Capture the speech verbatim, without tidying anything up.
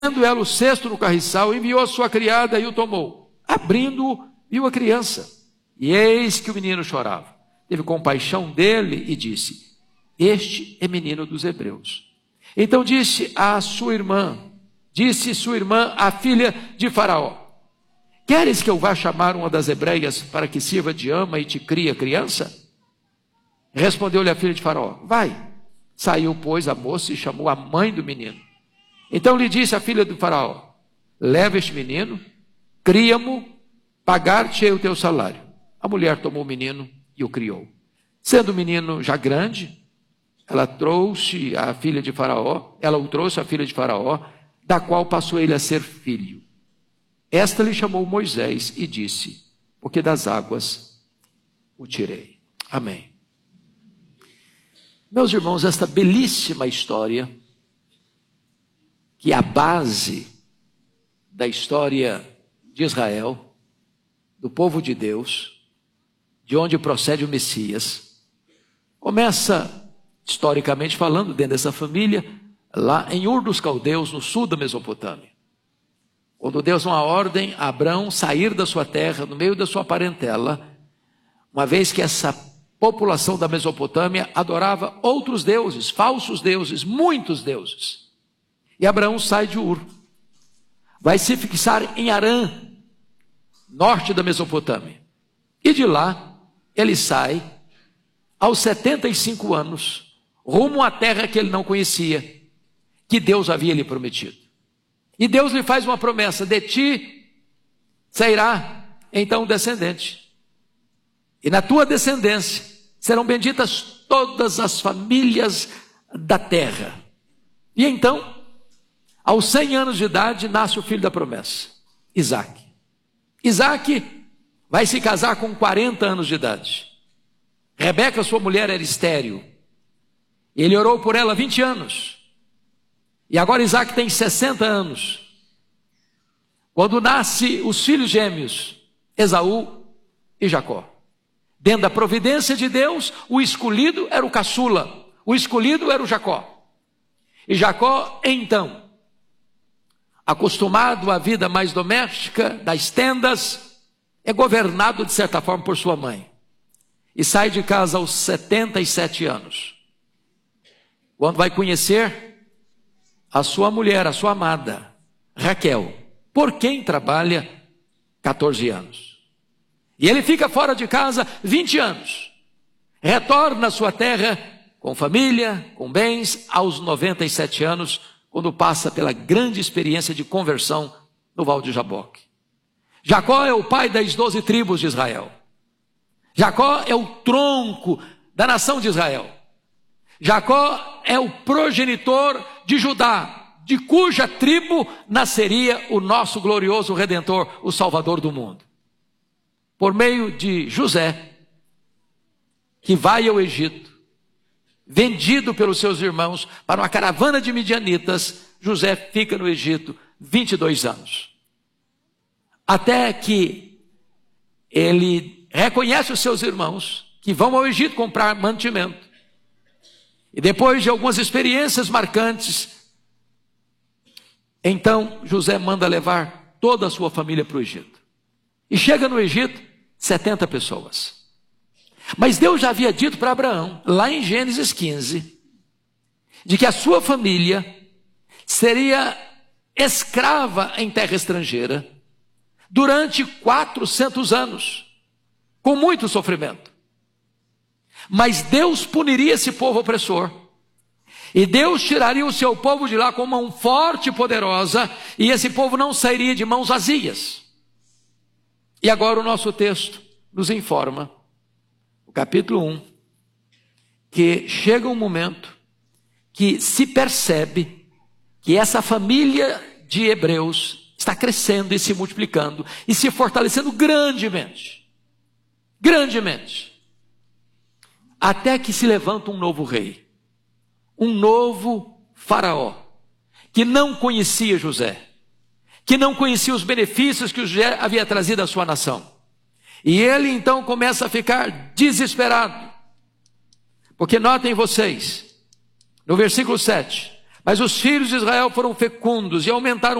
Tendo ela o cesto no carriçal, enviou a sua criada e o tomou. Abrindo-o, viu a criança. E eis que o menino chorava. Teve compaixão dele e disse: este é menino dos hebreus. Então disse a sua irmã, disse sua irmã, a filha de Faraó: queres que eu vá chamar uma das hebreias para que sirva de ama e te crie a criança? Respondeu-lhe a filha de Faraó: vai. Saiu, pois, a moça e chamou a mãe do menino. Então lhe disse a filha do Faraó: leva este menino, cria-mo, pagar-te-ei o teu salário. A mulher tomou o menino e o criou. Sendo o menino já grande, ela trouxe a filha de Faraó, ela o trouxe à filha de Faraó, da qual passou ele a ser filho. Esta lhe chamou Moisés e disse: porque das águas o tirei. Amém. Meus irmãos, esta belíssima história, que é a base da história de Israel, do povo de Deus, de onde procede o Messias, começa, historicamente falando, dentro dessa família, lá em Ur dos Caldeus, no sul da Mesopotâmia. Quando Deus dá uma ordem a Abrão sair da sua terra, no meio da sua parentela, uma vez que essa população da Mesopotâmia adorava outros deuses, falsos deuses, muitos deuses. E Abraão sai de Ur, vai se fixar em Harã, norte da Mesopotâmia. E de lá, ele sai, aos setenta e cinco anos, rumo à terra que ele não conhecia, que Deus havia lhe prometido. E Deus lhe faz uma promessa: de ti sairá então um descendente. E na tua descendência serão benditas todas as famílias da terra. E então, aos cem anos de idade, nasce o filho da promessa, Isaque. Isaque vai se casar com quarenta anos de idade. Rebeca, sua mulher, era estéril. Ele orou por ela vinte anos. E agora Isaque tem sessenta anos. Quando nasce os filhos gêmeos, Esaú e Jacó. Dentro da providência de Deus, o escolhido era o caçula. O escolhido era o Jacó. E Jacó, então, acostumado à vida mais doméstica, das tendas, é governado de certa forma por sua mãe. E sai de casa aos setenta e sete anos. Quando vai conhecer a sua mulher, a sua amada, Raquel, por quem trabalha quatorze anos. E ele fica fora de casa vinte anos. Retorna à sua terra com família, com bens, aos noventa e sete anos, quando passa pela grande experiência de conversão no Val de Jaboque. Jacó é o pai das doze tribos de Israel. Jacó é o tronco da nação de Israel. Jacó é o progenitor de Judá, de cuja tribo nasceria o nosso glorioso Redentor, o Salvador do mundo. Por meio de José, que vai ao Egito, vendido pelos seus irmãos para uma caravana de midianitas, José fica no Egito vinte e dois anos. Até que ele reconhece os seus irmãos, que vão ao Egito comprar mantimento. E depois de algumas experiências marcantes, então José manda levar toda a sua família para o Egito. E chega no Egito, setenta pessoas. Mas Deus já havia dito para Abraão, lá em Gênesis quinze, de que a sua família seria escrava em terra estrangeira durante quatrocentos anos, com muito sofrimento. Mas Deus puniria esse povo opressor. E Deus tiraria o seu povo de lá com mão forte e poderosa, e esse povo não sairia de mãos vazias. E agora o nosso texto nos informa, o capítulo um, que chega um momento que se percebe que essa família de hebreus está crescendo e se multiplicando e se fortalecendo grandemente. Grandemente. Até que se levanta um novo rei, um novo faraó, que não conhecia José, que não conhecia os benefícios que José havia trazido à sua nação. E ele então começa a ficar desesperado, porque notem vocês, no versículo sete, Mas os filhos de Israel foram fecundos e aumentaram